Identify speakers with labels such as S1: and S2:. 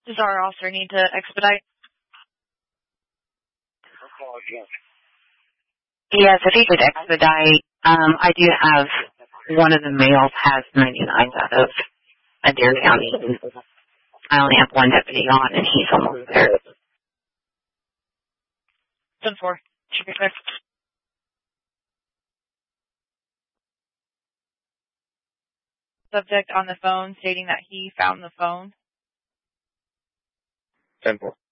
S1: Does our officer need to expedite?
S2: Yes, if he could expedite. I do have one of the males has 99 out of Adair County. I only have one deputy on, and he's almost there.
S1: 10-4. Should be quick. Subject on the phone stating that he found the phone.
S3: 10-4.